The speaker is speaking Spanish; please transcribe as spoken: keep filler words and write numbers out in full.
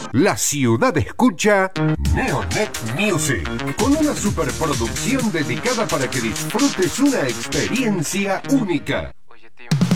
La ciudad escucha Neonet Music, con una superproducción dedicada para que disfrutes una experiencia única.